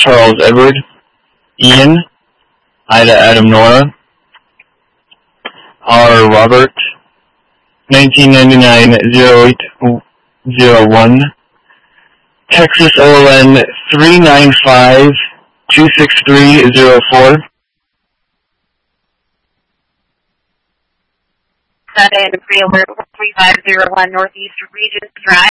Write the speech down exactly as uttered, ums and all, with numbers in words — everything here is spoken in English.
Charles Edward, Ian, Ida Adam Nora, R. Robert, nineteen ninety-nine oh eight oh one, Texas O L N three nine five two six three oh four. Sunday, the pre alert three five zero one Northeast Regents Drive.